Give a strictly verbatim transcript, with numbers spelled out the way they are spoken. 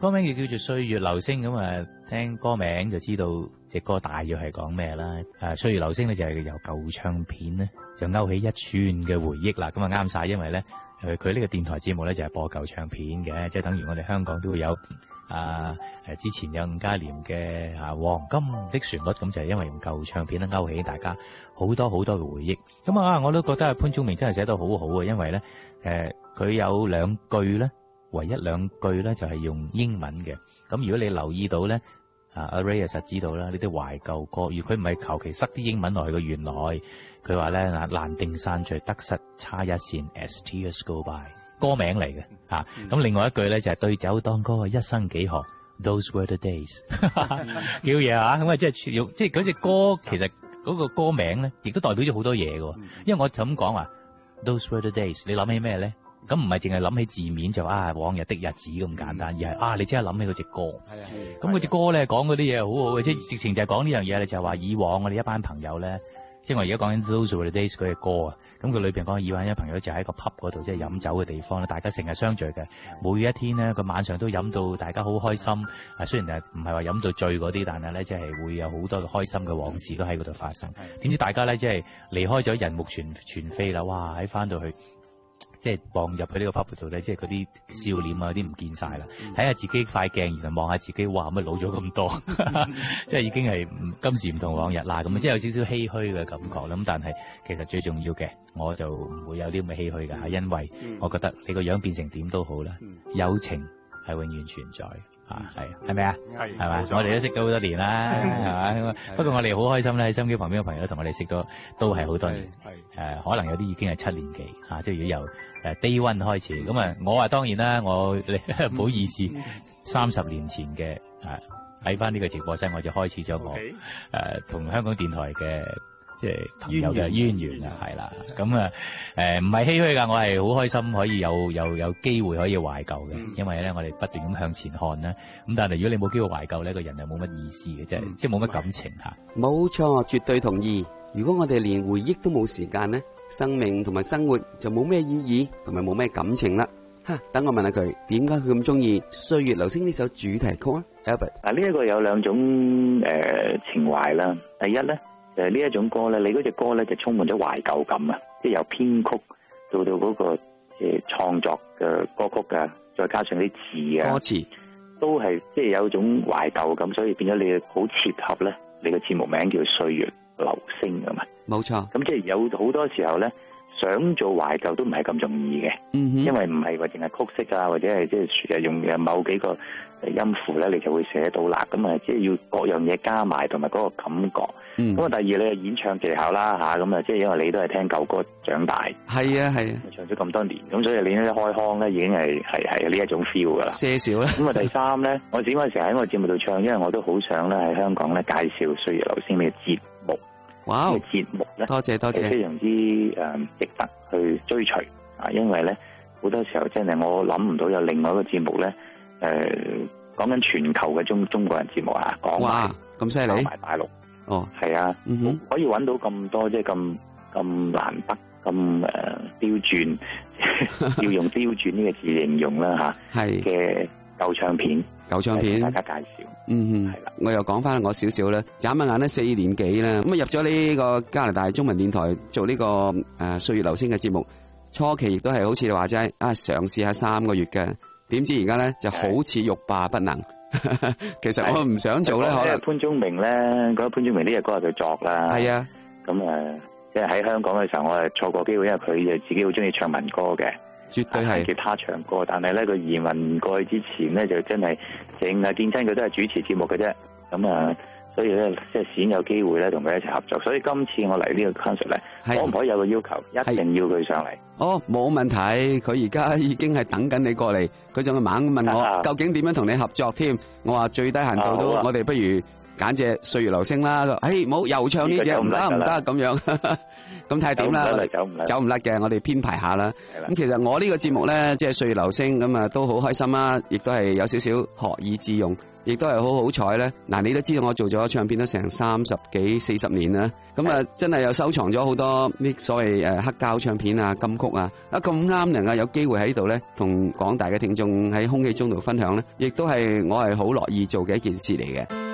歌名亦叫做《歲月流星》咁啊，聽歌名就知道隻歌大約係講咩啦。誒，《歲月流星》咧就係由舊唱片咧就勾起一串嘅回憶啦。咁啊啱晒，因為咧誒佢呢個電台節目咧就係播舊唱片嘅，即係等於我哋香港都會有啊誒之前有伍嘉廉嘅啊黃金的旋律，咁就係因為用舊唱片咧勾起大家好多好多嘅回憶。咁啊我都覺得潘宗明真係寫得好好啊，因為咧誒佢有兩句咧。唯一兩句咧就係用英文嘅，咁如果你留意到咧，啊阿 Ray 實知道啦，呢啲懷舊歌，如果佢唔係求其塞啲英文落去嘅，原來佢話咧難定散聚得失差一線 ，As tears go by， 歌名嚟嘅嚇。咁、嗯啊、另外一句咧就係、是、對酒當歌，一生幾何 ，Those were the days， 叫嘢啊！咁啊即係要即係嗰隻歌其實嗰個歌名咧，亦都代表咗好多嘢嘅。因為我就咁講話 ，Those were the days， 你諗起咩咧？咁唔係淨係諗起字面就啊往日的日子咁簡單，而係啊你即刻諗起嗰隻歌。係啊，咁嗰隻歌咧講嗰啲嘢好好嘅，即係直情就係講呢樣嘢，你就係話以往我哋一班朋友咧，即係我而家講緊 Those Were the Days 嗰隻歌啊。咁佢裏邊講以往一朋友就喺個 pub 嗰度，即係飲酒嘅地方咧，大家成日相聚嘅，每一天咧個晚上都飲到大家好開心。啊，雖然誒唔係話飲到醉嗰啲，但係咧即係會有好多嘅開心嘅往事都喺嗰度發生。點知大家咧即係離開咗人目全全非啦，哇！喺翻到去。即係望入去呢個 pub 度咧，即係嗰啲笑臉啊，啲唔見晒啦。睇下自己塊鏡，然後望下自己，哇！乜老咗咁多，即係已經係今時唔同往日啦。咁即係有少少唏噓嘅感覺啦。咁但係其實最重要嘅，我就唔會有啲咁嘅唏噓㗎，因為我覺得你個樣變成點都好啦，友情係永遠存在。啊，係，係咪啊？係，係嘛？我哋都識咗好多年啦，係嘛？不過我哋好開心咧，喺收音機旁邊嘅朋友同我哋識咗都係好多年，係，誒、呃，可能有啲已經係七年期，嚇、啊，即係如果由誒、呃、day one 開始，咁啊，我啊當然啦，我唔好意思，三十年前嘅誒喺翻呢個直播室，我就開始咗我誒同、呃、香港電台嘅。即係朋友嘅淵源啊，係啦，咁啊，誒唔係唏噓㗎，我係好開心可以有有有機會可以懷舊嘅，嗯、因為咧我哋不斷咁向前看啦。咁但係如果你冇機會懷舊咧，個人就冇乜意思嘅，即係、嗯、即係冇乜感情嚇。 冇錯，絕對同意。如果我哋連回憶都冇時間咧，生命同埋生活就冇咩意義同埋冇咩感情啦。嚇，等我問下佢點解佢咁中意《歲月流星》呢首主題曲啊 Albert？ 嗱，呢一個有兩種誒、呃、情懷啦。第一咧。誒，呢一種歌咧，你嗰隻歌咧就充滿咗懷舊感啊！即係由編曲到到嗰個誒創作嘅歌曲啊，再加上啲字啊， 歌詞都係即係有一種懷舊感，所以變咗你好切合咧。你個節目名叫《歲月流星》啊嘛，冇錯。咁即係有好多時候咧，想做懷舊都唔係咁容易嘅，嗯哼，因為唔係話淨係曲式啊，或者係即係用嘅某幾個音符咧，你就會寫到啦。咁啊，即係要各樣嘢加埋，同埋嗰個感覺。咁、嗯、啊，第二咧演唱技巧啦吓，咁啊，即係因為你都係聽舊歌長大，係啊係啊，唱咗咁多年，咁所以你一開腔咧已經係係係呢一種 feel 噶啦。些少啦。咁啊，第三咧，我點解成日喺我節目度唱？因為我都好想咧喺香港咧介紹《歲月流星》呢個節目。哇！呢個節目咧，多謝多謝，非常之誒、嗯、值得去追隨啊！因為咧好多時候真係我諗唔到有另外一個節目咧，誒講緊全球嘅中中國人節目啊，講埋咁犀利，講埋大陸。哦，係啊，嗯哼，可以揾到咁多即係咁咁難得咁誒刁鑽，要用刁鑽呢個字形容啦吓，係嘅舊唱片，舊唱片，大家介紹，嗯哼，係啦，我又講翻我少少啦，眨下眼咧四年幾啦，咁啊入咗呢個加拿大中文電台做呢個誒歲月流星嘅節目，初期亦都係好似你話齋啊嘗試下三個月嘅，點知而家咧就好似欲罷不能。其實我唔想做咧，可能潘宗明咧，覺得潘宗明呢隻歌係佢作啦。係啊，咁誒，即係喺香港嘅時候，我係錯過機會，因為佢就自己好中意唱民歌嘅，絕對係吉他唱歌。但係咧，佢移民過去之前咧，就真係淨係見親佢都係主持節目嘅啫。咁啊，所以咧，即係鮮有機會咧，同佢一齊合作。所以今次我嚟呢個 concert 咧，可唔可以有個要求，一定要佢上嚟？哦，冇問題，佢而家已經係等緊你過嚟，佢仲猛問我究竟點樣同你合作添。我話最低限度都，我哋不如揀隻歲月流星啦。誒，冇又唱呢隻唔得唔得咁樣，咁睇下點啦。走唔甩，走唔甩嘅，我哋編排下啦。咁其實我呢個節目咧，即係歲月流星咁啊，都好開心啦，亦都係有少少學以致用， 亦都係好好彩咧。嗱，你都知道我做咗唱片都成三十幾四十年啦，咁啊真係又收藏咗好多啲所謂誒黑膠唱片啊、金曲啊，啊咁啱能夠有機會喺度咧，同廣大嘅聽眾喺空氣中度分享咧，亦都係我係好樂意做嘅一件事嚟嘅。